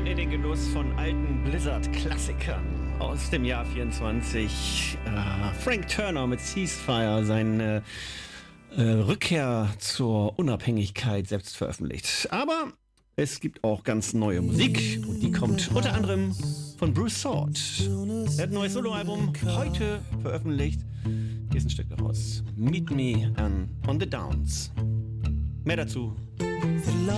in den Genuss von alten Blizzard-Klassikern aus dem Jahr 24. Frank Turner mit Ceasefire, seine Rückkehr zur Unabhängigkeit selbst veröffentlicht. Aber es gibt auch ganz neue Musik und die kommt unter anderem von Bruce Sword. Er hat ein neues Soloalbum heute veröffentlicht. Hier ist ein Stück daraus. Meet Me on the Downs. Mehr dazu